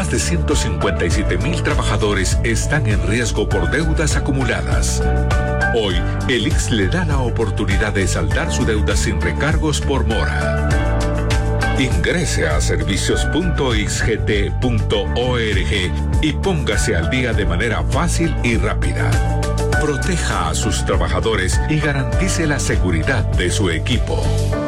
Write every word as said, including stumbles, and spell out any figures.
más de ciento cincuenta y siete mil trabajadores están en riesgo por deudas acumuladas. Hoy, el I X le da la oportunidad de saldar su deuda sin recargos por mora. Ingrese a servicios punto i x g t punto org y póngase al día de manera fácil y rápida. Proteja a sus trabajadores y garantice la seguridad de su equipo.